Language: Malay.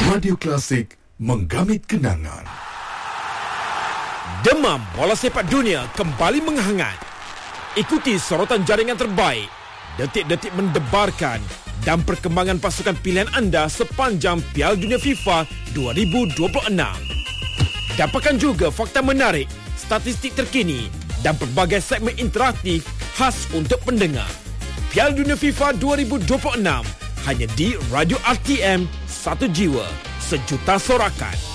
Radio Klasik menggamit kenangan. Demam bola sepak dunia kembali menghangat. Ikuti sorotan jaringan terbaik, detik-detik mendebarkan dan perkembangan pasukan pilihan anda sepanjang Piala Dunia FIFA 2026. Dapatkan juga fakta menarik, statistik terkini dan pelbagai segmen interaktif khas untuk pendengar. Piala Dunia FIFA 2026 hanya di Radio RTM, satu jiwa, sejuta sorakan.